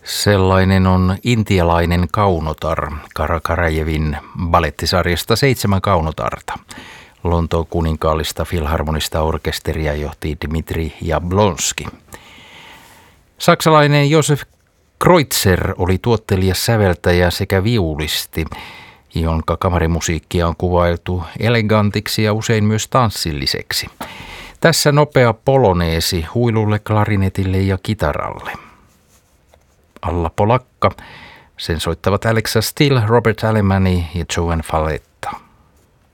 Sellainen on intialainen kaunotar Karakarajevin balettisarjasta 7 kaunotarta. Lontoon kuninkaallista filharmonista orkesteria johti Dmitri Jablonski. Saksalainen Josef Kreutzer oli tuottelija, säveltäjä sekä viulisti, jonka kamarimusiikkia on kuvailtu elegantiksi ja usein myös tanssilliseksi. Tässä nopea poloneesi huilulle, klarinetille ja kitaralle. Alla polakka. Sen soittavat Alexa Still, Robert Alemany ja Joan Falette.